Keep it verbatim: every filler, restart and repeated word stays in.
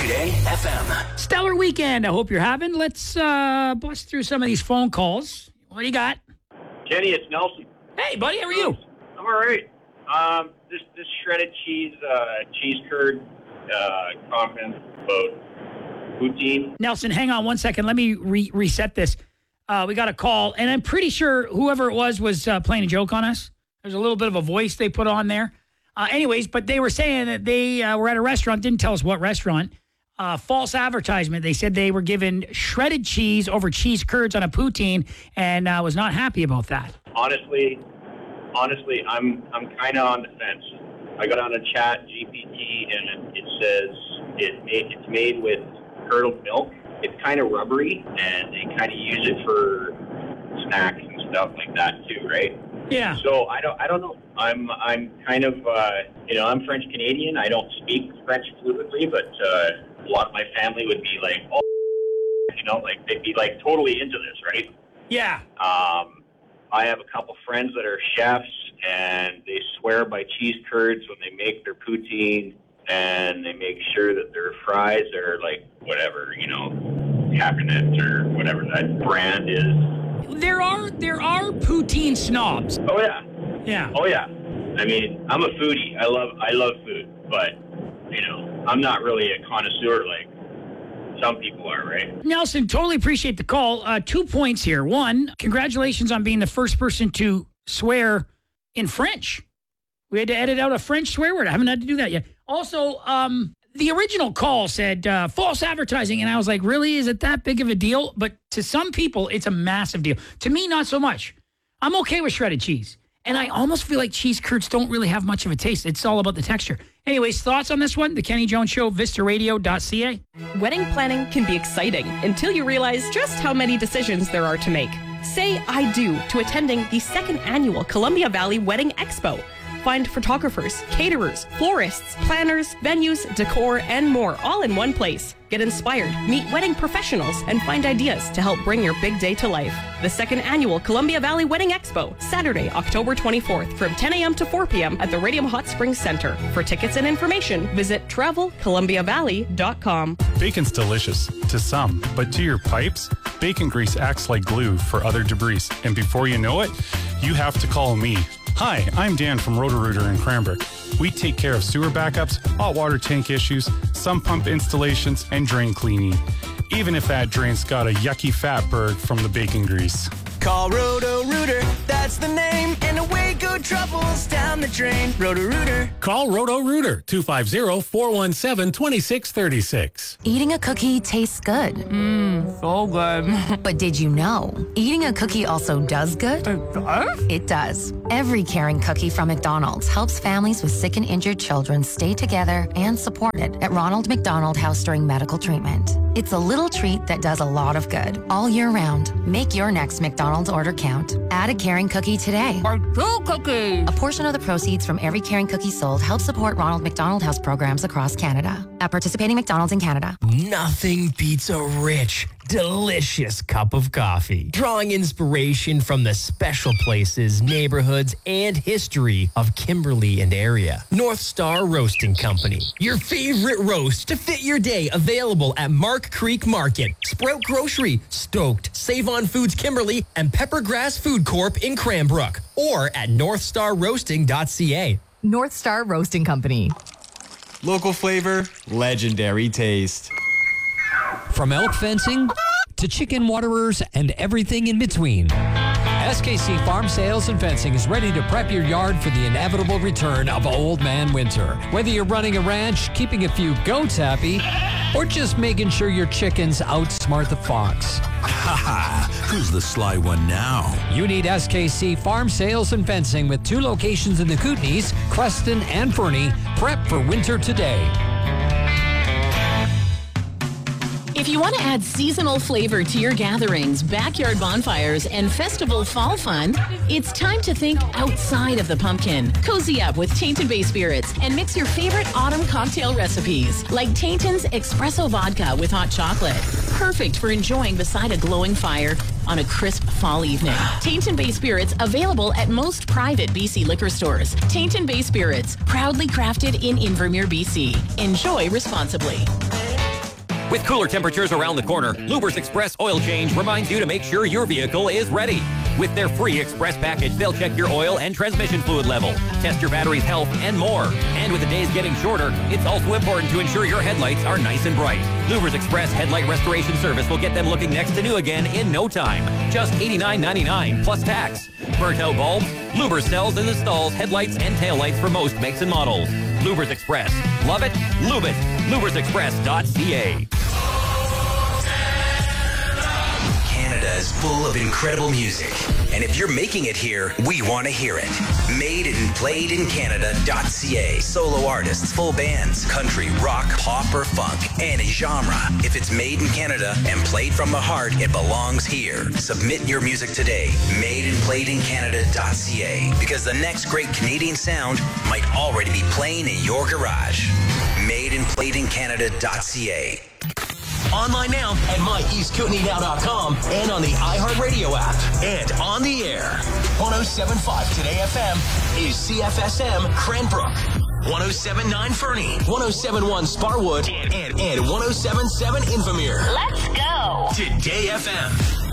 J F M. Stellar weekend I hope you're having. Let's uh, bust through some of these phone calls. What do you got? Kenny, it's Nelson. Hey, buddy, how are you? I'm all right. Um, this this shredded cheese, uh, cheese curd, uh, comment about poutine. Nelson, hang on one second. Let me re- reset this. Uh, we got a call, and I'm pretty sure whoever it was was uh, playing a joke on us. There's a little bit of a voice they put on there. Uh, anyways, but they were saying that they uh, were at a restaurant, didn't tell us what restaurant. Uh, false advertisement. They said they were given shredded cheese over cheese curds on a poutine, and uh, was not happy about that. Honestly, honestly, I'm I'm kind of on the fence. I got on a chat G P T, and it, it says it made, it's made with curdled milk. It's kind of rubbery, and they kind of use it for snacks and stuff like that too, right? Yeah. So I don't I don't know. I'm I'm kind of uh, you know I'm French Canadian. I don't speak French fluently, but uh, a lot of my family would be like, oh, you know, like they'd be like totally into this, right? Yeah. Um, I have a couple friends that are chefs, and they swear by cheese curds when they make their poutine, and they make sure that their fries are like whatever, you know, Cabernet or whatever that brand is. There are there are poutine snobs. Oh yeah. Yeah. Oh yeah. I mean, I'm a foodie. I love I love food, but you know, I'm not really a connoisseur like some people are, right? Nelson, totally appreciate the call. Uh, two points here. One, congratulations on being the first person to swear in French. We had to edit out a French swear word. I haven't had to do that yet. Also, um, the original call said uh, false advertising, and I was like, really? Is it that big of a deal? But to some people, it's a massive deal. To me, not so much. I'm okay with shredded cheese. And I almost feel like cheese curds don't really have much of a taste. It's all about the texture. Anyways, thoughts on this one? The Kenny Jones Show, vista radio dot c a. Wedding planning can be exciting until you realize just how many decisions there are to make. Say I do to attending the second annual Columbia Valley Wedding Expo. Find photographers, caterers, florists, planners, venues, decor, and more all in one place. Get inspired, meet wedding professionals, and find ideas to help bring your big day to life. The second annual Columbia Valley Wedding Expo, Saturday, October twenty-fourth, from ten a.m. to four p.m. at the Radium Hot Springs Center. For tickets and information, visit travel columbia valley dot com. Bacon's delicious to some, but to your pipes, bacon grease acts like glue for other debris. And before you know it, you have to call me. Hi, I'm Dan from Roto-Rooter in Cranbrook. We take care of sewer backups, hot water tank issues, sump pump installations, and drain cleaning. Even if that drain's got a yucky fatberg from the bacon grease. Call Roto-Rooter, that's the name, and away go troubles down the drain. Roto-Rooter. Call Roto-Rooter, two five zero, four one seven, two six three six. Eating a cookie tastes good. Mmm, so good. But did you know, eating a cookie also does good? It does? It does. Every caring cookie from McDonald's helps families with sick and injured children stay together and supported at Ronald McDonald House during medical treatment. It's a little treat that does a lot of good all year round. Make your next McDonald's order count. Add a caring cookie today. Or two cookies. A portion of the proceeds from every caring cookie sold helps support Ronald McDonald House programs across Canada. At participating McDonald's in Canada. Nothing beats a rich, delicious cup of coffee. Drawing inspiration from the special places, neighborhoods, and history of Kimberley and area. North Star Roasting Company. Your favorite roast to fit your day, available at Mark Creek Market, Sprout Grocery, Stoked, Save On Foods Kimberley, and Peppergrass Food Corp in Cranbrook. Or at north star roasting dot c a. North Star Roasting Company. Local flavor, legendary taste. From elk fencing to chicken waterers and everything in between, S K C Farm Sales and Fencing is ready to prep your yard for the inevitable return of Old Man Winter. Whether you're running a ranch, keeping a few goats happy, or just making sure your chickens outsmart the fox. Ha ha! Who's the sly one now? You need S K C Farm Sales and Fencing with two locations in the Kootenays, Creston and Fernie. Prep for winter today. If you want to add seasonal flavor to your gatherings, backyard bonfires, and festival fall fun, it's time to think outside of the pumpkin. Cozy up with Tainton Bay Spirits and mix your favorite autumn cocktail recipes, like Tainton's Espresso Vodka with hot chocolate. Perfect for enjoying beside a glowing fire on a crisp fall evening. Tainton Bay Spirits available at most private B C liquor stores. Tainton Bay Spirits, proudly crafted in Invermere, B C. Enjoy responsibly. With cooler temperatures around the corner, Lubers Express Oil Change reminds you to make sure your vehicle is ready. With their free Express package, they'll check your oil and transmission fluid level, test your battery's health, and more. And with the days getting shorter, it's also important to ensure your headlights are nice and bright. Lubers Express Headlight Restoration Service will get them looking next to new again in no time. Just eighty-nine ninety-nine plus tax. Burnt out bulbs? Lubers sells and installs headlights and taillights for most makes and models. Lubers Express. Love it? Lube it. Lubers Express dot C A. Canada is full of incredible music. And if you're making it here, we want to hear it. Made and played in Canada dot C A. Solo artists, full bands, country, rock, pop, or funk, any genre. If it's made in Canada and played from the heart, it belongs here. Submit your music today. Made and played in Canada dot C A. Because the next great Canadian sound might already be playing in your garage. Made and played in Canada dot C A. Online now at my east kootenay now dot com and on the iHeartRadio app and on the air. one oh seven point five Today F M is C F S M Cranbrook. one oh seven point nine Fernie, one oh seven point one Sparwood, and, and, and one oh seven point seven Invermere. Let's go. Today F M.